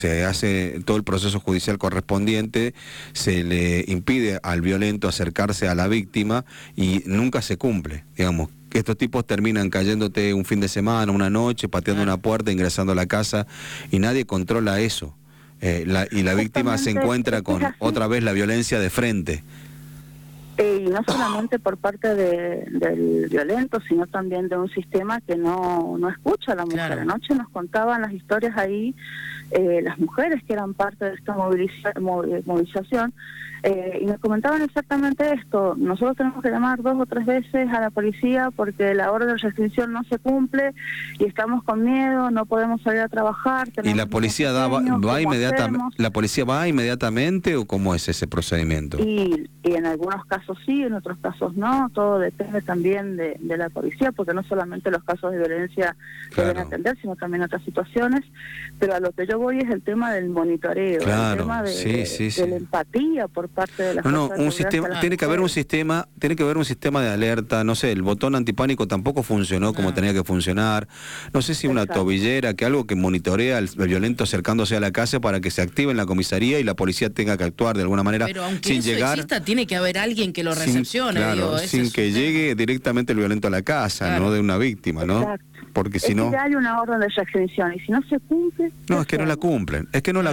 se hace todo el proceso judicial correspondiente, se le impide al violento acercarse a la víctima y nunca se cumple, digamos. Estos tipos terminan cayéndote un fin de semana, una noche, pateando una puerta, ingresando a la casa y nadie controla eso. Y la víctima se encuentra con otra vez la violencia de frente. Y no solamente por parte del violento, sino también de un sistema que no escucha a la mujer. Claro. Anoche nos contaban las historias ahí, las mujeres que eran parte de esta movilización, y nos comentaban exactamente esto: nosotros tenemos que llamar 2 o 3 veces a la policía porque la orden de restricción no se cumple y estamos con miedo, no podemos salir a trabajar. ¿Y la policía va inmediatamente? ¿La policía va inmediatamente o cómo es ese procedimiento? Y en algunos casos sí, en otros casos no, todo depende también de la policía, porque no solamente los casos de violencia deben atender, sino también otras situaciones, pero a lo que yo voy es el tema del monitoreo, el tema de la empatía por parte de las un sistema, tiene que haber un sistema de alerta, no sé, el botón antipánico tampoco funcionó como tenía que funcionar, no sé si una tobillera, que algo que monitorea al violento acercándose a la casa para que se active en la comisaría y la policía tenga que actuar de alguna manera. Pero aunque sin eso llegar, exista, tiene que haber alguien que lo recepcione. Sin que llegue directamente el violento a la casa, no de una víctima, ¿no? Exacto. Porque si no... ya hay una orden de restricción y si no se cumple... No, es que no la cumplen,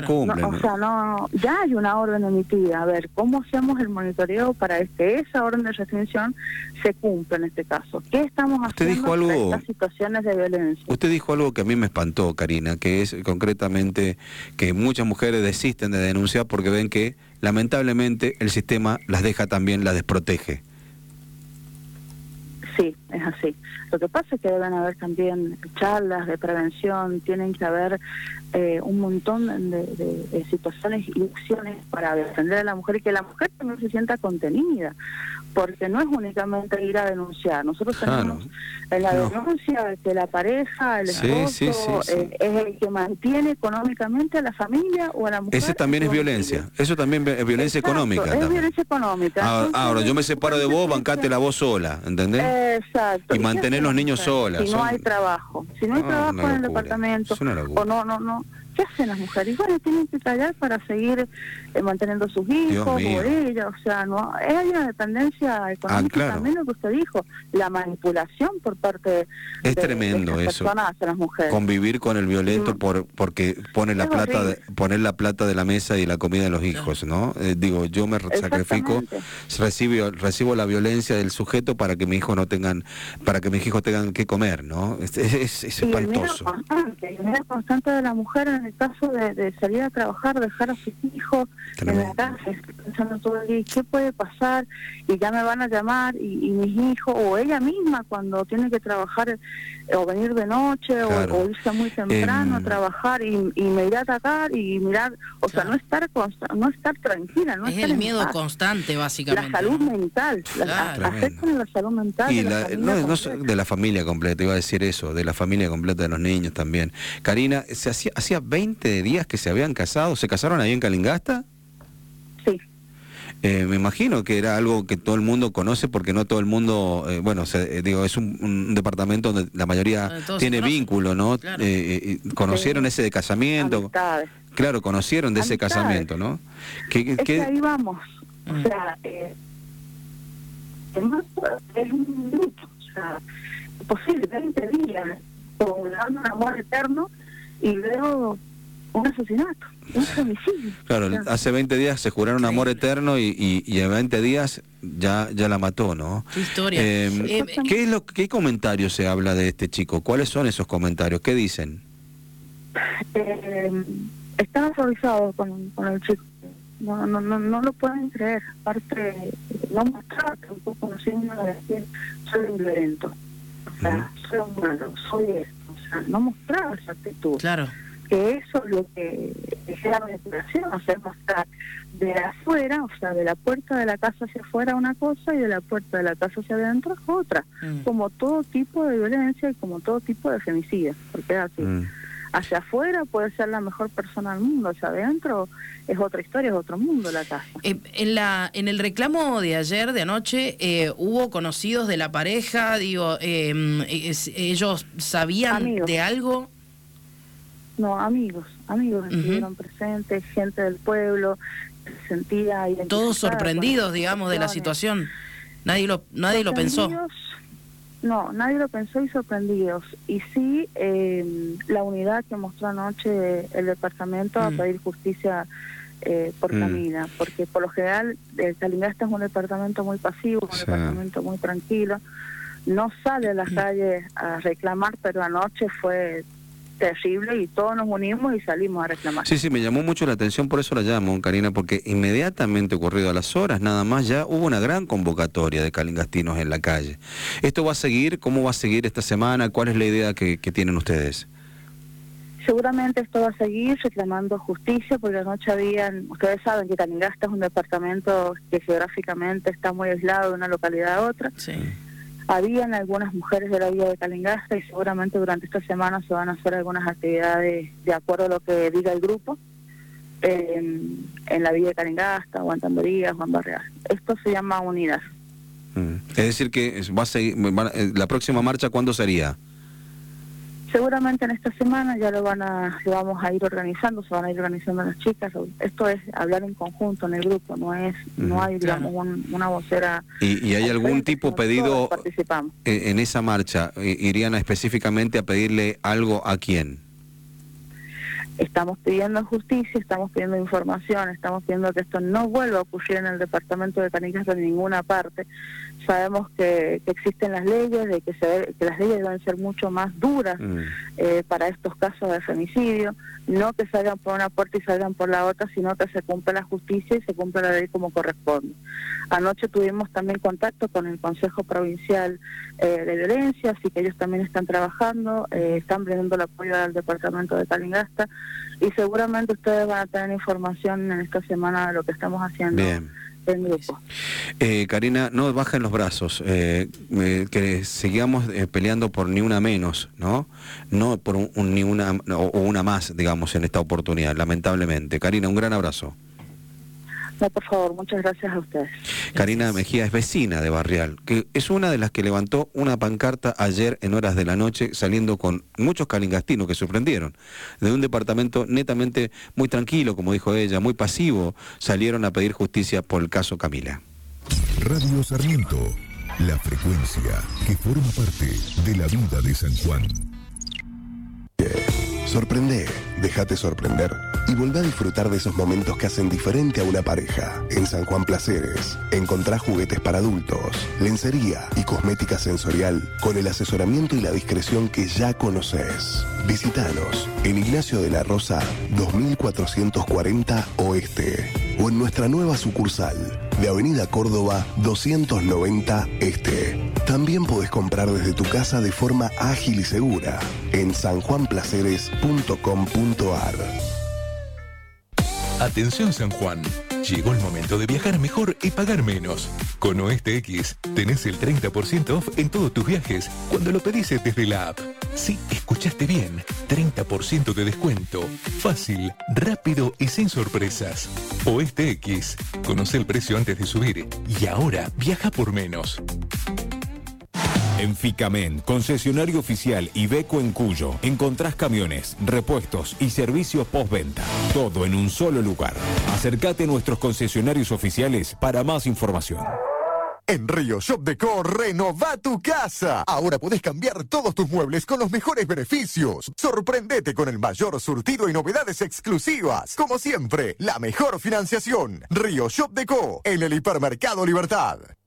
ya hay una orden emitida. A ver, ¿cómo hacemos el monitoreo para que esa orden de restricción se cumpla en este caso? ¿Qué estamos haciendo para estas situaciones de violencia? Usted dijo algo que a mí me espantó, Karina, que es concretamente que muchas mujeres desisten de denunciar porque ven que lamentablemente el sistema las deja también, las desprotege. Sí, es así. Lo que pasa es que deben haber también charlas de prevención, tienen que haber un montón de situaciones y acciones para defender a la mujer y que la mujer también se sienta contenida, porque no es únicamente ir a denunciar. Nosotros tenemos en la denuncia que la pareja, el esposo, es el que mantiene económicamente a la familia o a la mujer. Ese también es violencia, eso también es violencia económica. Es violencia económica. Ahora, yo me separo de vos, bancate la voz sola, ¿entendés? Exacto. Y mantener los niños solas. Si no hay trabajo, en el departamento, o no. ¿Qué hacen las mujeres? Bueno, tienen que callar para seguir manteniendo a sus hijos o ella, o sea, no hay una dependencia económica también, lo que usted dijo, la manipulación por parte es tremendo de eso, personas hacia las mujeres. Convivir con el violento porque pone la plata poner la plata de la mesa y la comida de los hijos, ¿no? Digo, yo me sacrifico, recibo la violencia del sujeto para que mis hijos tengan que comer, ¿no? Es espantoso. El miedo constante de la mujer en el caso de salir a trabajar, dejar a sus hijos en la casa, pensando todo el día, ¿qué puede pasar? Y ya me van a llamar, y mis hijos, o ella misma cuando tiene que trabajar, o venir de noche, o irse muy temprano a trabajar, y me irá a atacar, y mirar, o sea, no estar tranquila, no es estar el miedo constante, básicamente. La salud mental, afectan la salud mental y no de la familia completa, iba a decir eso, de la familia completa de los niños también. Karina, hacía 20 días que se habían casado, ¿se casaron ahí en Calingasta? Sí. Me imagino que era algo que todo el mundo conoce, porque no todo el mundo, es un departamento donde la mayoría tiene vínculo, ¿no? Claro. ¿Conocieron ese de casamiento? Amistades. Claro, conocieron de ese casamiento, ¿no? Que ahí vamos, o sea, es un minuto, o sea, posible, 20 días, logrando un amor eterno, y luego un asesinato, un femicidio. Claro, hace 20 días se juraron amor eterno y en 20 días ya la mató, ¿no? Qué historia. ¿Qué comentarios se habla de este chico? ¿Cuáles son esos comentarios? ¿Qué dicen? Están horrorizados con el chico. No lo pueden creer. Aparte, no mostraba tampoco los signos de decir soy un violento. O sea, soy un malo, soy esto. O sea, no mostraba esa actitud. Claro. Que eso es lo que es la manipulación, hacer mostrar de afuera, o sea, de la puerta de la casa hacia afuera una cosa y de la puerta de la casa hacia adentro es otra. Como todo tipo de violencia y como todo tipo de femicidio, porque es así. Hacia afuera puede ser la mejor persona del mundo, hacia adentro es otra historia, es otro mundo la casa. En el reclamo de ayer, de anoche, ¿hubo conocidos de la pareja? Digo, ¿ellos sabían de algo? No, amigos estuvieron presentes, gente del pueblo, se sentía todos sorprendidos, digamos, de la situación. Nadie lo pensó. No, nadie lo pensó y sorprendidos. Y sí, la unidad que mostró anoche el departamento a pedir justicia por Camila, porque por lo general Calingasta es un departamento muy pasivo, un departamento muy tranquilo, no sale a las calles a reclamar, pero anoche fue terrible y todos nos unimos y salimos a reclamar. Sí, me llamó mucho la atención, por eso la llamo, Karina, porque inmediatamente ocurrido a las horas nada más ya hubo una gran convocatoria de calingastinos en la calle. ¿Esto va a seguir? ¿Cómo va a seguir esta semana? ¿Cuál es la idea que tienen ustedes? Seguramente esto va a seguir reclamando justicia, porque anoche ustedes saben que Calingasta es un departamento que geográficamente está muy aislado de una localidad a otra. Sí. Habían algunas mujeres de la villa de Calingasta y seguramente durante esta semana se van a hacer algunas actividades de acuerdo a lo que diga el grupo en la villa de Calingasta, o en Tamborías, o en Barreal. Esto se llama unidad. Es decir que va a seguir, la próxima marcha, ¿cuándo sería? Seguramente en esta semana ya lo vamos a ir organizando, se van a ir organizando las chicas. Esto es hablar en conjunto en el grupo, no hay, digamos, una vocera. ¿Y hay algún tipo pedido participamos en esa marcha? ¿Irían específicamente a pedirle algo a quién? Estamos pidiendo justicia, estamos pidiendo información, estamos pidiendo que esto no vuelva a ocurrir en el departamento de Calingasta en ninguna parte. Sabemos que existen las leyes, de que las leyes deben ser mucho más duras para estos casos de femicidio, no que salgan por una puerta y salgan por la otra, sino que se cumpla la justicia y se cumpla la ley como corresponde. Anoche tuvimos también contacto con el Consejo Provincial de Violencia, así que ellos también están trabajando, están brindando el apoyo al departamento de Calingasta, y seguramente ustedes van a tener información en esta semana de lo que estamos haciendo. Bien. En grupo. Karina, no bajen los brazos, que sigamos peleando por ni una menos, ¿no? No por ni una o una más, digamos, en esta oportunidad, lamentablemente. Karina, un gran abrazo. No, por favor, muchas gracias a ustedes. Karina Mejía es vecina de Barrial, que es una de las que levantó una pancarta ayer en horas de la noche, saliendo con muchos calingastinos que sorprendieron. De un departamento netamente muy tranquilo, como dijo ella, muy pasivo, salieron a pedir justicia por el caso Camila. Radio Sarmiento, la frecuencia que forma parte de la vida de San Juan. Sorprende, déjate sorprender y volvé a disfrutar de esos momentos que hacen diferente a una pareja. En San Juan Placeres encontrás juguetes para adultos, lencería y cosmética sensorial con el asesoramiento y la discreción que ya conoces. Visítanos en Ignacio de la Rosa 2440 Oeste o en nuestra nueva sucursal de Avenida Córdoba 290 Este. También podés comprar desde tu casa de forma ágil y segura en sanjuanplaceres.com.ar. Atención San Juan, llegó el momento de viajar mejor y pagar menos. Con Oeste X tenés el 30% off en todos tus viajes cuando lo pedís desde la app. Sí, escuchaste bien, 30% de descuento. Fácil, rápido y sin sorpresas. Oeste X, conoce el precio antes de subir y ahora viaja por menos. En Ficamen, concesionario oficial Iveco en Cuyo, encontrás camiones, repuestos y servicios postventa. Todo en un solo lugar. Acércate a nuestros concesionarios oficiales para más información. En Río Shop Deco, renová tu casa. Ahora podés cambiar todos tus muebles con los mejores beneficios. Sorprendete con el mayor surtido y novedades exclusivas. Como siempre, la mejor financiación. Río Shop Deco, en el Hipermercado Libertad.